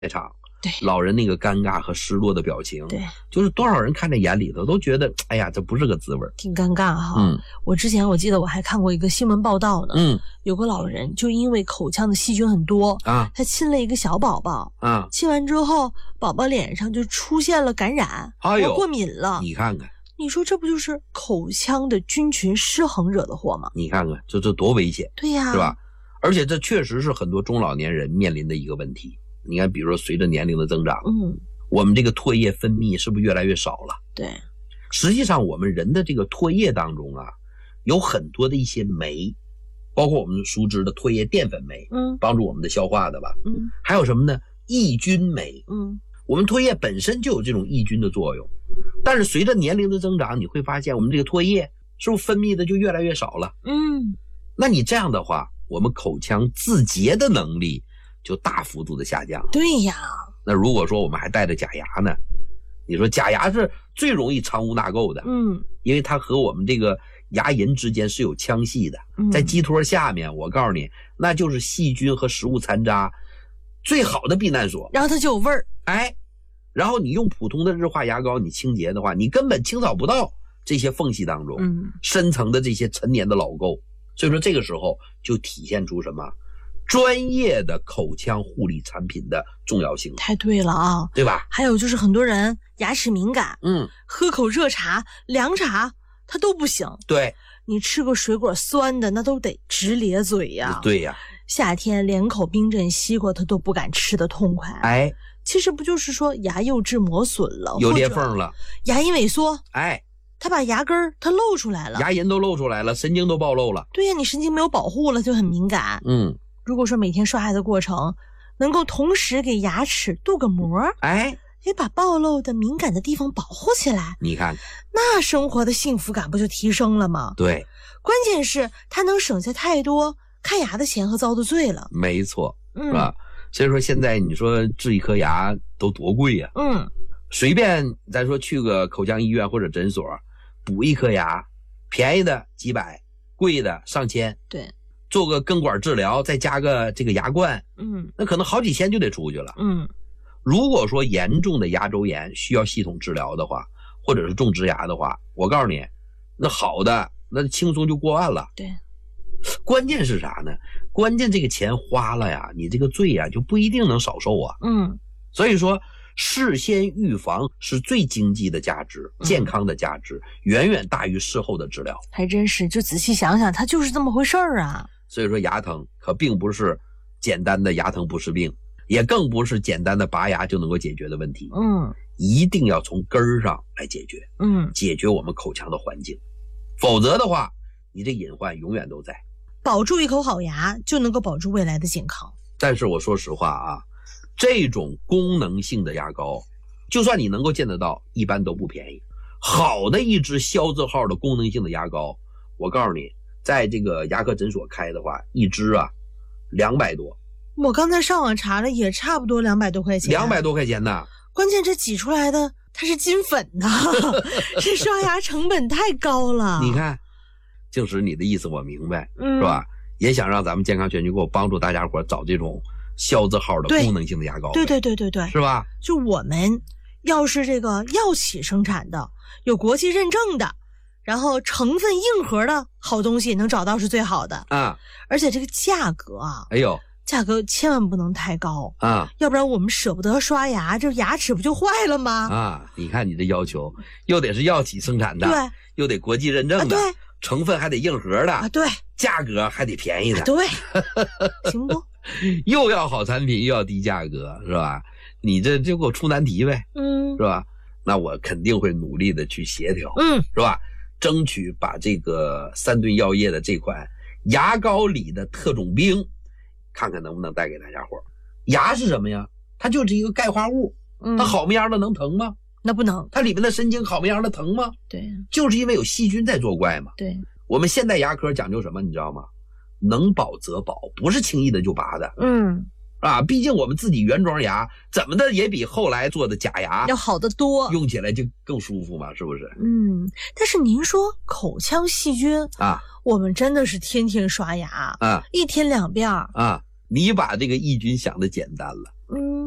场， 对， 老人那个尴尬和失落的表情， 对， 就是多少人看在眼里头都觉得，哎呀，这不是个滋味， 挺尴尬哈。我之前我记得我还看过一个新闻报道呢，有个老人就因为口腔的细菌很多啊，他亲了一个小宝宝啊，亲完之后，宝宝脸上就出现了感染，过敏了。 你看看， 你说这不就是口腔的菌群失衡惹的祸吗？ 你看看，这多危险， 对呀， 是吧？而且这确实是很多中老年人面临的一个问题。你看，比如说随着年龄的增长，我们这个唾液分泌是不是越来越少了？ 对， 实际上我们人的这个唾液当中啊，有很多的一些酶，包括我们熟知的唾液淀粉酶，帮助我们的消化的吧，还有什么呢？抑菌酶，我们唾液本身就有这种抑菌的作用，但是随着年龄的增长，你会发现我们这个唾液是不是分泌的就越来越少了？那你这样的话，我们口腔自洁的能力就大幅度的下降了。 对呀， 那如果说我们还带着假牙呢，你说假牙是最容易藏污纳垢的，因为它和我们这个牙龈之间是有腔隙的，在基托下面，我告诉你，那就是细菌和食物残渣最好的避难所， 然后它就有味儿， 哎，然后你用普通的日化牙膏你清洁的话，你根本清扫不到这些缝隙当中深层的这些陈年的老垢，所以说这个时候就体现出什么专业的口腔护理产品的重要性。 太对了啊， 对吧？ 还有就是很多人牙齿敏感，喝口热茶凉茶它都不行， 对， 你吃个水果酸的那都得直咧嘴呀， 对呀， 夏天连口冰镇西瓜它都不敢吃得痛快， 哎， 其实不就是说牙釉质磨损了， 有裂缝了， 牙龈萎缩， 哎， 它把牙根它露出来了， 牙龈都露出来了，神经都暴露了， 对呀，你神经没有保护了就很敏感，如果说每天刷牙的过程能够同时给牙齿镀个膜，哎，把暴露的敏感的地方保护起来， 你看那生活的幸福感不就提升了吗？ 对， 关键是它能省下太多看牙的钱和遭的罪了。 没错，是吧？所以说现在你说治一颗牙都多贵呀，随便咱说去个口腔医院或者诊所补一颗牙，便宜的几百，贵的上千， 对， 做个根管治疗再加个这个牙冠，那可能好几千就得出去了，如果说严重的牙周炎需要系统治疗的话，或者是种植牙的话，我告诉你，那好的那轻松就过万了。 对， 关键是啥呢？关键这个钱花了呀，你这个罪呀就不一定能少受啊。所以说事先预防是最经济的价值，健康的价值远远大于事后的治疗。 还真是，就仔细想想，它就是这么回事儿啊。 所以说牙疼可并不是简单的牙疼不是病，也更不是简单的拔牙就能够解决的问题。一定要从根儿上来解决。解决我们口腔的环境，否则的话，你这隐患永远都在。 保住一口好牙，就能够保住未来的健康。 但是我说实话啊，这种功能性的牙膏，就算你能够见得到，一般都不便宜。好的一支肖字号的功能性的牙膏，我告诉你，在这个牙科诊所开的话，一支啊200多。 我刚才上网查了，也差不多200多块钱。 200多块钱呢？ 关键这挤出来的它是金粉呐，这刷牙成本太高了。 你看，静石你的意思我明白，是吧？也想让咱们健康全局构帮助大家伙找这种肖字号的功能性的牙膏。 对， 是吧？ 就我们要是这个药企生产的，有国际认证的，然后成分硬核的好东西能找到是最好的啊。而且这个价格啊，价格千万不能太高啊，要不然我们舍不得刷牙，这牙齿不就坏了吗？ 啊，你看你这要求，又得是药企生产的， 对， 又得国际认证的， 对， 成分还得硬核的， 对， 价格还得便宜的， 对，行不？ 又要好产品又要低价格，是吧？你这就给我出难题呗，是吧？那我肯定会努力的去协调，是吧？争取把这个3顿药业的这款牙膏里的特种兵，看看能不能带给大家伙。牙是什么呀？它就是一个钙化物，它好么样的能疼吗？ 那不能。 它里面的神经好么样的疼吗？ 对， 就是因为有细菌在作怪嘛。 对， 我们现代牙科讲究什么你知道吗？能保则保，不是轻易的就拔的。毕竟我们自己原装牙怎么的也比后来做的假牙要好得多， 用起来就更舒服嘛，是不是？ 但是您说口腔细菌啊，我们真的是天天刷牙啊，1天2遍啊。 你把这个抑菌想的简单了，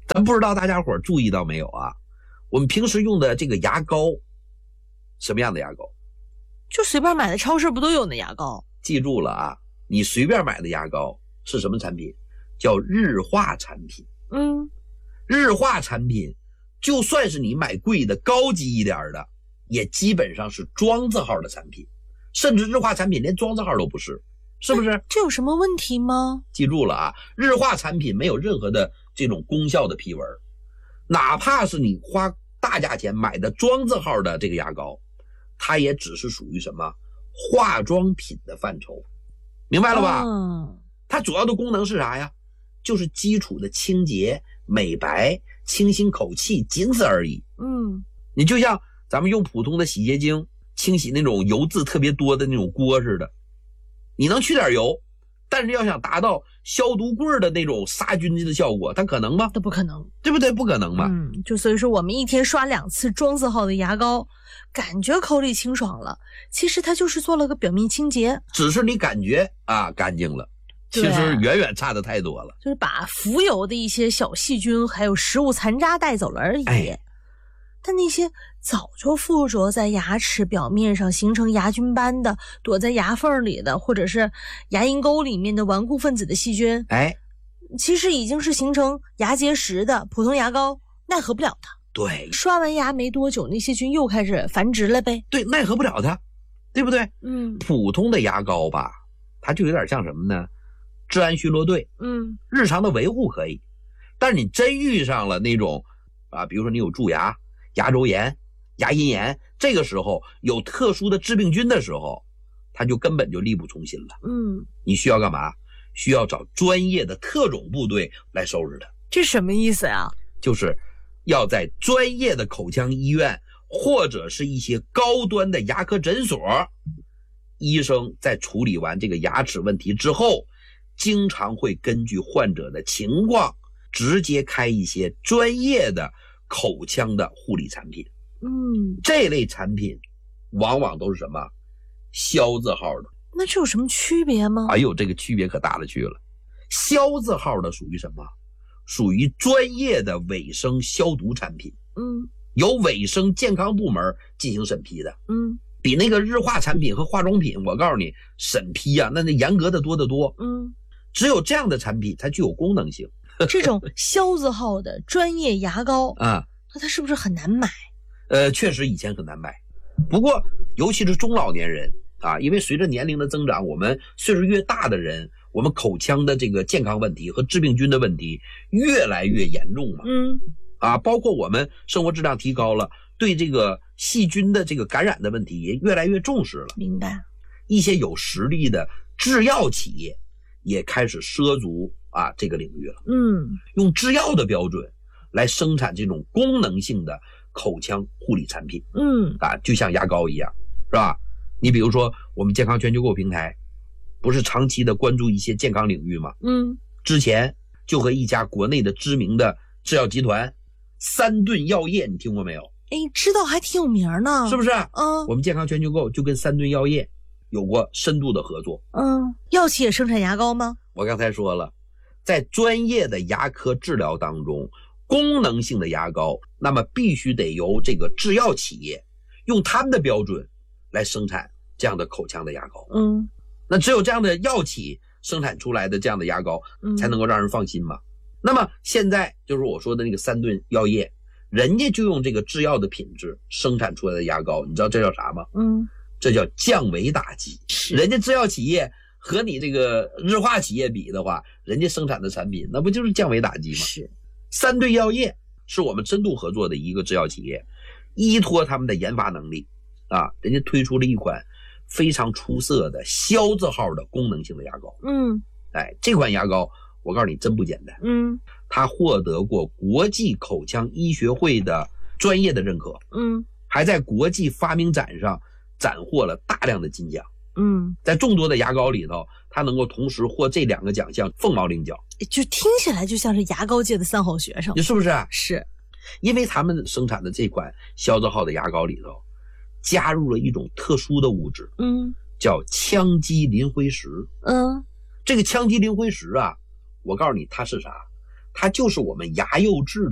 咱不知道大家伙注意到没有啊？我们平时用的这个牙膏，什么样的牙膏？ 就随便买的，超市不都有那牙膏？ 记住了啊，你随便买的牙膏是什么产品？叫日化产品。日化产品，就算是你买贵的高级一点的，也基本上是庄字号的产品，甚至日化产品连庄字号都不是，是不是？ 这有什么问题吗？ 记住了啊，日化产品没有任何的这种功效的批文，哪怕是你花大价钱买的庄字号的这个牙膏，它也只是属于什么化妆品的范畴，明白了吧？它主要的功能是啥呀？就是基础的清洁、美白、清新口气，仅此而已。你就像咱们用普通的洗洁精清洗那种油渍特别多的那种锅似的，你能去点油，但是要想达到消毒棍的那种杀菌的效果，它可能吗？ 都不可能， 对不对？不可能嘛。 就所以说我们一天刷2次庄字号的牙膏，感觉口里清爽了，其实它就是做了个表面清洁， 只是你感觉啊干净了，其实远远差的太多了， 就是把浮游的一些小细菌还有食物残渣带走了而已。但那些早就附着在牙齿表面上形成牙菌斑的，躲在牙缝里的，或者是牙龈沟里面的顽固分子的细菌，其实已经是形成牙结石的，普通牙膏奈何不了它。 对， 刷完牙没多久，那些菌又开始繁殖了呗。 对，奈何不了它，对不对？普通的牙膏吧，它就有点像什么呢？治安巡逻队。日常的维护可以，但是你真遇上了那种啊，比如说你有蛀牙、牙周炎、牙龈炎，这个时候有特殊的致病菌的时候，它就根本就力不从心了。你需要干嘛？需要找专业的特种部队来收拾它。 这什么意思呀？ 就是要在专业的口腔医院或者是一些高端的牙科诊所，医生在处理完这个牙齿问题之后，经常会根据患者的情况直接开一些专业的口腔的护理产品。这类产品往往都是什么肖字号的。 那这有什么区别吗？ 哎呦，这个区别可大了去了。肖字号的属于什么？属于专业的卫生消毒产品。由卫生健康部门进行审批的。比那个日化产品和化妆品，我告诉你审批啊，那严格的多得多。只有这样的产品才具有功能性。 这种肖字号的专业牙膏那它是不是很难买？ 确实以前很难买，不过尤其是中老年人啊，因为随着年龄的增长，我们岁数越大的人，我们口腔的这个健康问题和致病菌的问题越来越严重嘛。包括我们生活质量提高了，对这个细菌的这个感染的问题也越来越重视了。 明白。 一些有实力的制药企业也开始涉足这个领域了。用制药的标准来生产这种功能性的口腔护理产品。就像牙膏一样，是吧？你比如说我们健康全球购平台不是长期的关注一些健康领域吗？之前就和一家国内的知名的制药集团三顿药业，你听过没有？ 知道，还挺有名呢， 是不是？我们健康全球购就跟三顿药业有过深度的合作。 药企也生产牙膏吗？ 我刚才说了，在专业的牙科治疗当中，功能性的牙膏那么必须得由这个制药企业用他们的标准来生产这样的口腔的牙膏。那只有这样的药企生产出来的这样的牙膏才能够让人放心嘛。那么现在就是我说的那个三顿药业，人家就用这个制药的品质生产出来的牙膏，你知道这叫啥吗？这叫降维打击。人家制药企业和你这个日化企业比的话，人家生产的产品那不就是降维打击吗？ 是。 三顿药业是我们深度合作的一个制药企业，依托他们的研发能力人家推出了一款非常出色的肖字号的功能性的牙膏。这款牙膏我告诉你真不简单。它获得过国际口腔医学会的专业的认可。还在国际发明展上斩获了大量的金奖。在众多的牙膏里头，它能够同时获这2个奖项，凤毛麟角。 就听起来就像是牙膏界的3好学生， 你是不是？ 是。 因为他们生产的这款肖字号的牙膏里头加入了一种特殊的物质，叫羟基磷灰石。这个羟基磷灰石我告诉你它是啥？ 它就是我们牙釉质